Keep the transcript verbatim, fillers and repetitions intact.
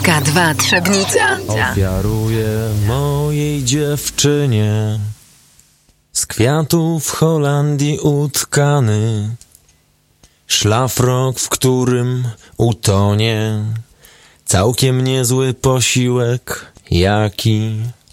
K dwa Trzebnica. Ofiaruję mojej dziewczynie z kwiatów w Holandii utkany szlafrok, w którym utonie całkiem niezły posiłek, jaki